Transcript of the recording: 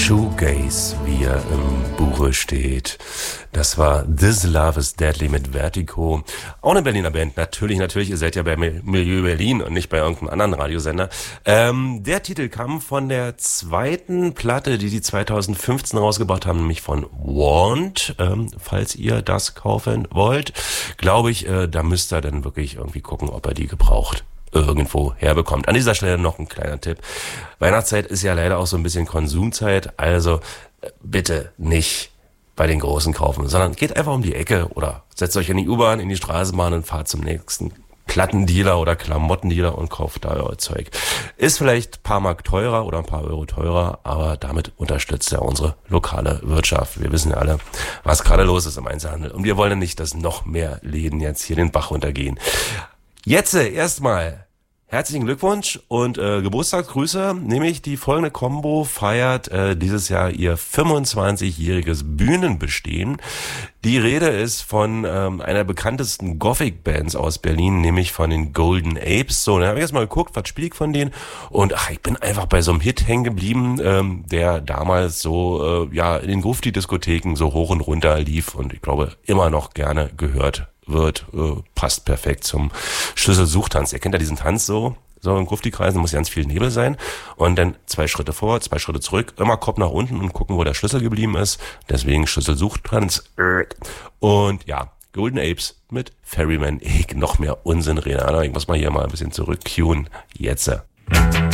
Shoegaze, wie er im Buche steht. Das war This Love is Deadly mit Vertigo. Auch eine Berliner Band. Natürlich, ihr seid ja bei Milieu Berlin und nicht bei irgendeinem anderen Radiosender. Der Titel kam von der zweiten Platte, die 2015 rausgebracht haben, nämlich von Want. Falls ihr das kaufen wollt, glaube ich, da müsst ihr dann wirklich irgendwie gucken, ob ihr die gebraucht irgendwo herbekommt. An dieser Stelle noch ein kleiner Tipp. Weihnachtszeit ist ja leider auch so ein bisschen Konsumzeit, also bitte nicht bei den Großen kaufen, sondern geht einfach um die Ecke oder setzt euch in die U-Bahn, in die Straßenbahn und fahrt zum nächsten Plattendealer oder Klamottendealer und kauft da euer Zeug. Ist vielleicht ein paar Mark teurer oder ein paar Euro teurer, aber damit unterstützt er unsere lokale Wirtschaft. Wir wissen ja alle, was gerade los ist im Einzelhandel. Und wir wollen ja nicht, dass noch mehr Läden jetzt hier den Bach runtergehen. Jetzt erstmal herzlichen Glückwunsch und Geburtstagsgrüße, nämlich die folgende Combo feiert dieses Jahr ihr 25-jähriges Bühnenbestehen. Die Rede ist von einer der bekanntesten Gothic-Bands aus Berlin, nämlich von den Golden Apes. So, dann habe ich jetzt mal geguckt, was spiele ich von denen, und ich bin einfach bei so einem Hit hängen geblieben, der damals so in den Grufti-Diskotheken so hoch und runter lief und ich glaube immer noch gerne gehört wird, passt perfekt zum Schlüsselsuchtanz. Ihr kennt ja diesen Tanz so in Grufti-Kreisen, muss ganz viel Nebel sein und dann 2 Schritte vor, 2 Schritte zurück, immer Kopf nach unten und gucken, wo der Schlüssel geblieben ist. Deswegen Schlüsselsuchtanz. Und ja, Golden Apes mit Ferryman. Noch mehr Unsinn reden. Ich muss mal hier mal ein bisschen zurückcueen. Jetzt.